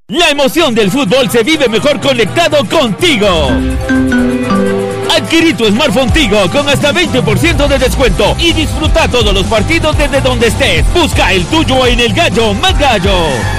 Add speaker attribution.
Speaker 1: La emoción del fútbol se vive mejor conectado contigo. Adquirí tu smartphone Tigo con hasta 20% de descuento y disfruta todos los partidos desde donde estés. Busca el tuyo en El Gallo Más Gallo.